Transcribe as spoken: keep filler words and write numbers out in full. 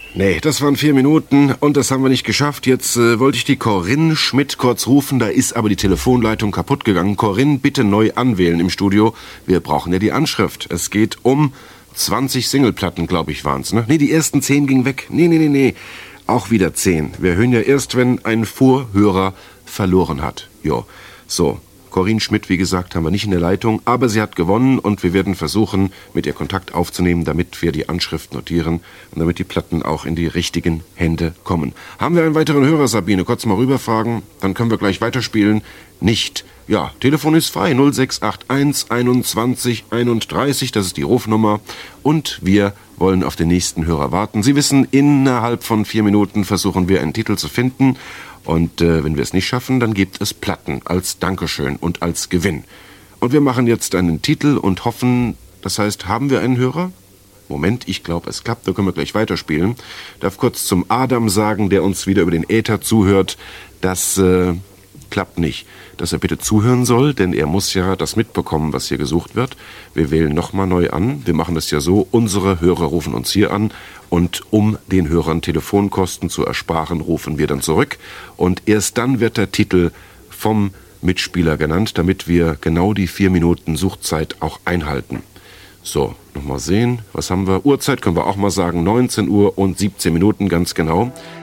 Nee, das waren vier Minuten und das haben wir nicht geschafft. Jetzt äh, wollte ich die Corinne Schmidt kurz rufen, da ist aber die Telefonleitung kaputt gegangen. Corinne, bitte neu anwählen im Studio. Wir brauchen ja die Anschrift. Es geht um zwanzig Singleplatten, glaube ich, waren's, ne? Nee, die ersten zehn gingen weg. Nee, nee, nee, nee. Auch wieder zehn. Wir hören ja erst, wenn ein Vorhörer verloren hat. Jo, so. Corinne Schmidt, wie gesagt, haben wir nicht in der Leitung, aber sie hat gewonnen und wir werden versuchen, mit ihr Kontakt aufzunehmen, damit wir die Anschrift notieren und damit die Platten auch in die richtigen Hände kommen. Haben wir einen weiteren Hörer, Sabine? Kurz mal rüberfragen, dann können wir gleich weiterspielen. Nicht. Ja, Telefon ist frei, null sechs acht eins einundzwanzig einunddreißig, das ist die Rufnummer. Und wir wollen auf den nächsten Hörer warten. Sie wissen, innerhalb von vier Minuten versuchen wir einen Titel zu finden. Und äh, wenn wir es nicht schaffen, dann gibt es Platten als Dankeschön und als Gewinn. Und wir machen jetzt einen Titel und hoffen, das heißt, haben wir einen Hörer? Moment, ich glaube, es klappt, da können wir gleich weiterspielen. Darf kurz zum Adam sagen, der uns wieder über den Äther zuhört, das äh, klappt nicht. Dass er bitte zuhören soll, denn er muss ja das mitbekommen, was hier gesucht wird. Wir wählen nochmal neu an. Wir machen das ja so, unsere Hörer rufen uns hier an und um den Hörern Telefonkosten zu ersparen, rufen wir dann zurück. Und erst dann wird der Titel vom Mitspieler genannt, damit wir genau die vier Minuten Suchzeit auch einhalten. So, nochmal sehen, was haben wir? Uhrzeit können wir auch mal sagen, neunzehn Uhr und siebzehn Minuten, ganz genau.